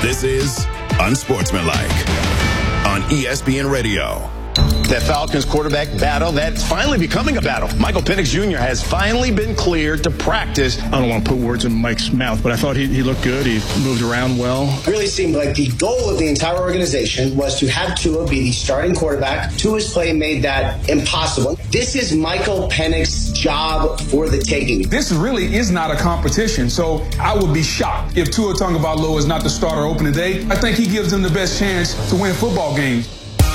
This is Unsportsmanlike on ESPN Radio. That Falcons quarterback battle, that's finally becoming a battle. Michael Penix Jr. has finally been cleared to practice. I don't want to put words in Mike's mouth, but I thought he looked good. He moved around well. It really seemed like the goal of the entire organization was to have Tua be the starting quarterback. Tua's play made that impossible. This is Michael Penix's job for the taking. This really is not a competition, so I would be shocked if Tua Tagovailoa is not the starter opening day. I think he gives them the best chance to win football games.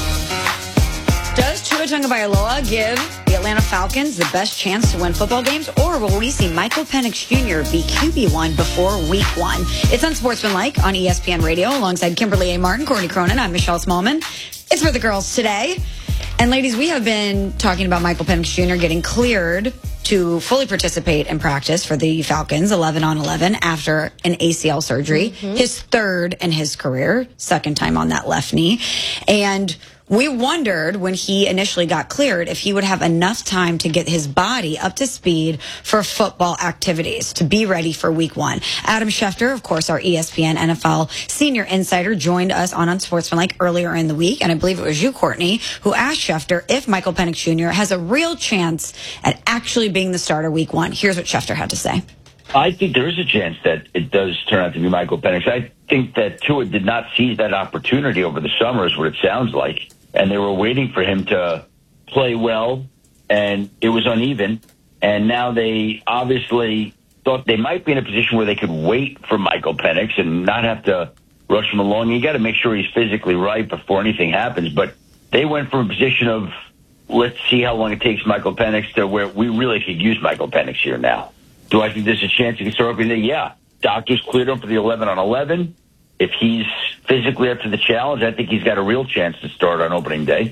Does Tua Tagovailoa give the Atlanta Falcons the best chance to win football games, or will we see Michael Penix Jr. be QB1 before Week 1? It's Unsportsmanlike on ESPN Radio alongside Kimberly A. Martin, Courtney Cronin. I'm Michelle Smallman. It's for the girls today. And ladies, we have been talking about Michael Penix Jr. getting cleared to fully participate in practice for the Falcons 11-on-11 after an ACL surgery. His third in his career, second time on that left knee. And we wondered when he initially got cleared if he would have enough time to get his body up to speed for football activities to be ready for Week 1. Adam Schefter, of course, our ESPN NFL senior insider, joined us on Unsportsmanlike earlier in the week, and I believe it was you, Courtney, who asked Schefter if Michael Penix Jr. has a real chance at actually being the starter Week 1. Here's what Schefter had to say. I think there is a chance that it does turn out to be Michael Penix. I think that Tua did not seize that opportunity over the summer is what it sounds like. And they were waiting for him to play well, and it was uneven. And now they obviously thought they might be in a position where they could wait for Michael Penix and not have to rush him along. You got to make sure he's physically right before anything happens. But they went from a position of, let's see how long it takes Michael Penix to where we really could use Michael Penix here now. Do I think there's a chance he can start opening day? Yeah. Doctors cleared him for the 11-on-11. If he's physically up to the challenge, I think he's got a real chance to start on opening day.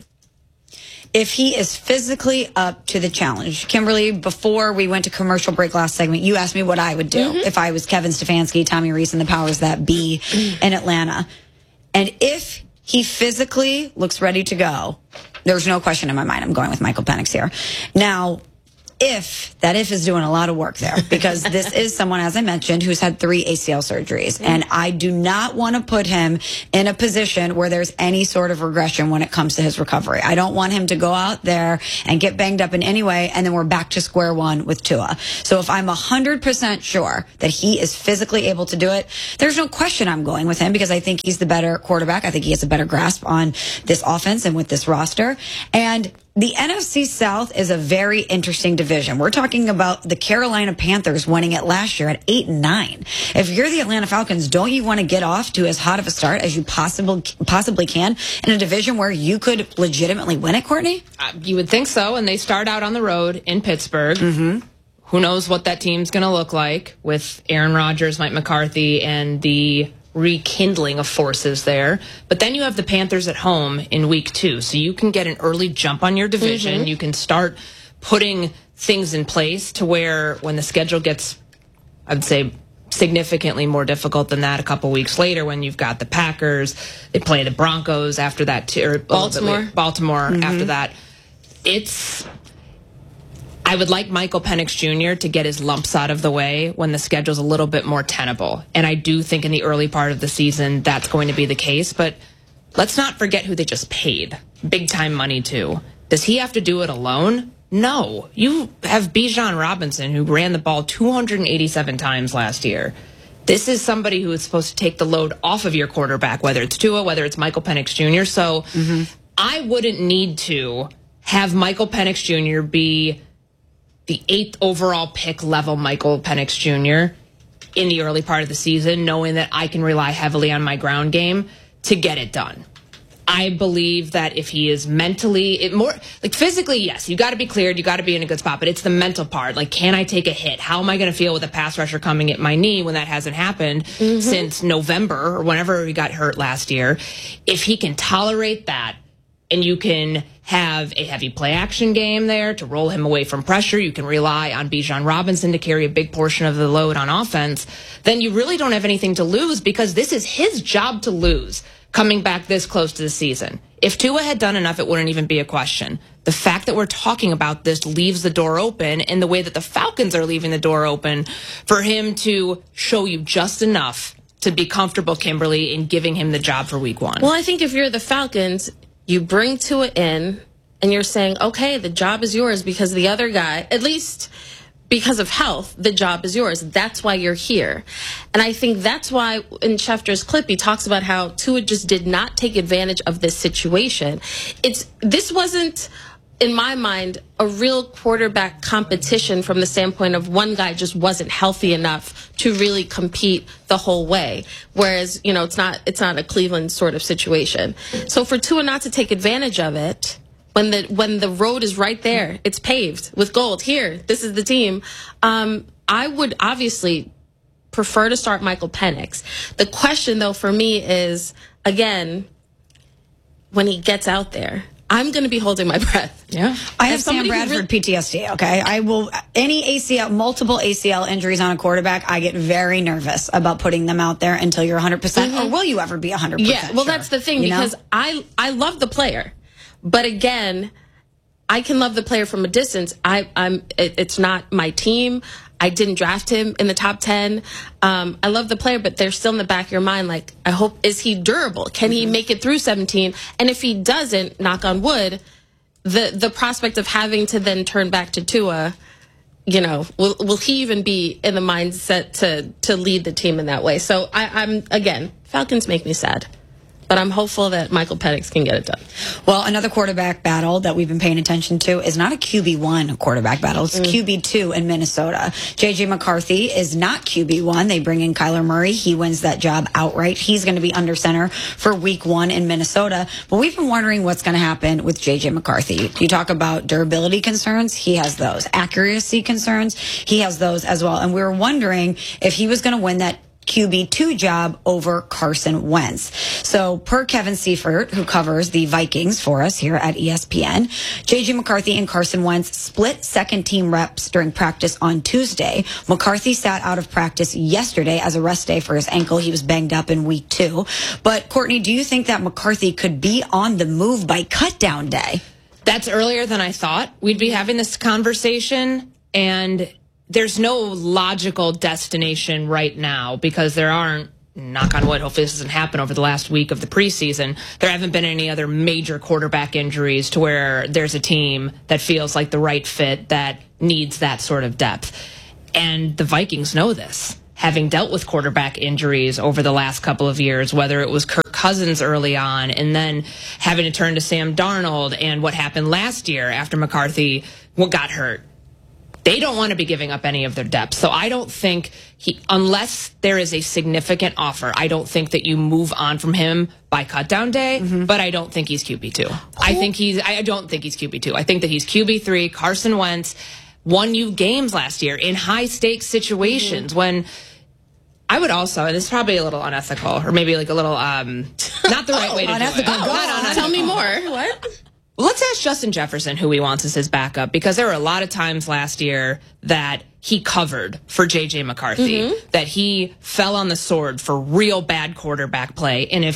If he is physically up to the challenge. Kimberly, before we went to commercial break last segment, you asked me what I would do if I was Kevin Stefanski, Tommy Rees, and the powers that be in Atlanta. And if he physically looks ready to go, there's no question in my mind I'm going with Michael Penix here. Now, if is doing a lot of work there, because this is someone, as I mentioned, who's had 3 ACL surgeries. And I do not want to put him in a position where there's any sort of regression when it comes to his recovery. I don't want him to go out there and get banged up in any way, and then we're back to square one with Tua. So if I'm 100% sure that he is physically able to do it, there's no question I'm going with him, because I think he's the better quarterback. I think he has a better grasp on this offense and with this roster. And the NFC South is a very interesting division. We're talking about the Carolina Panthers winning it last year at 8-9. If you're the Atlanta Falcons, don't you want to get off to as hot of a start as you possibly can in a division where you could legitimately win it, Courtney? You would think so, and they start out on the road in Pittsburgh. Who knows what that team's going to look like with Aaron Rodgers, Mike McCarthy, and the rekindling of forces there. But then you have the Panthers at home in Week 2, so you can get an early jump on your division. You can start putting things in place to where when the schedule gets, I would say, significantly more difficult than that a couple weeks later, when you've got the Packers, they play the Broncos after that, or Baltimore after that. I would like Michael Penix Jr. to get his lumps out of the way when the schedule's a little bit more tenable. And I do think in the early part of the season that's going to be the case. But let's not forget who they just paid big time money to. Does he have to do it alone? No. You have Bijan Robinson, who ran the ball 287 times last year. This is somebody who is supposed to take the load off of your quarterback, whether it's Tua, whether it's Michael Penix Jr. So I wouldn't need to have Michael Penix Jr. be the 8th overall pick level Michael Penix Jr. in the early part of the season, knowing that I can rely heavily on my ground game to get it done. I believe that if he is mentally, physically, yes, you got to be cleared, you got to be in a good spot, but it's the mental part. Like, can I take a hit? How am I going to feel with a pass rusher coming at my knee when that hasn't happened since November or whenever he got hurt last year? If he can tolerate that, and you can have a heavy play action game there to roll him away from pressure, you can rely on Bijan Robinson to carry a big portion of the load on offense, then you really don't have anything to lose, because this is his job to lose coming back this close to the season. If Tua had done enough, it wouldn't even be a question. The fact that we're talking about this leaves the door open in the way that the Falcons are leaving the door open for him to show you just enough to be comfortable, Kimberly, in giving him the job for week 1? Well, I think if you're the Falcons, you bring Tua in and you're saying, okay, the job is yours because the other guy, at least because of health, the job is yours. That's why you're here. And I think that's why in Schefter's clip, he talks about how Tua just did not take advantage of this situation. This wasn't, in my mind, a real quarterback competition from the standpoint of one guy just wasn't healthy enough to really compete the whole way. Whereas, it's not a Cleveland sort of situation. So for Tua not to take advantage of it, when the road is right there, it's paved with gold. Here, this is the team. I would obviously prefer to start Michael Penix. The question, though, for me is, again, when he gets out there, I'm going to be holding my breath. Yeah. I have Sam Bradford PTSD, okay? I will, multiple ACL injuries on a quarterback, I get very nervous about putting them out there until you're 100%. Or will you ever be 100%? Yeah, well, sure? that's the thing, because I love the player. But again, I can love the player from a distance. It's not my team. I didn't draft him in the top 10. I love the player, but they're still in the back of your mind. Like, I hope, is he durable? Can he make it through 17? And if he doesn't, knock on wood, the prospect of having to then turn back to Tua, will he even be in the mindset to lead the team in that way? So I'm again, Falcons make me sad. But I'm hopeful that Michael Penix can get it done. Well, another quarterback battle that we've been paying attention to is not a QB1 quarterback battle. It's QB2 in Minnesota. J.J. McCarthy is not QB1. They bring in Kyler Murray. He wins that job outright. He's going to be under center for week 1 in Minnesota. But we've been wondering what's going to happen with J.J. McCarthy. You talk about durability concerns. He has those. Accuracy concerns. He has those as well. And we were wondering if he was going to win that QB2 job over Carson Wentz. So per Kevin Seifert, who covers the Vikings for us here at ESPN, J.J. McCarthy and Carson Wentz split second-team reps during practice on Tuesday. McCarthy sat out of practice yesterday as a rest day for his ankle. He was banged up in week 2. But Courtney, do you think that McCarthy could be on the move by cutdown day? That's earlier than I thought we'd be having this conversation, and there's no logical destination right now because there aren't, knock on wood, hopefully this doesn't happen over the last week of the preseason, there haven't been any other major quarterback injuries to where there's a team that feels like the right fit that needs that sort of depth. And the Vikings know this, having dealt with quarterback injuries over the last couple of years, whether it was Kirk Cousins early on and then having to turn to Sam Darnold and what happened last year after McCarthy got hurt. They don't want to be giving up any of their depth. So I don't think unless there is a significant offer, I don't think that you move on from him by cutdown day, but I don't think he's QB2. I don't think he's QB2. I think that he's QB3. Carson Wentz won you games last year in high stakes situations when I would also, and this is probably a little unethical or maybe like a little, not the right way to do it. Tell me more. What? Let's ask Justin Jefferson who he wants as his backup, because there were a lot of times last year that he covered for J.J. McCarthy, that he fell on the sword for real bad quarterback play. And if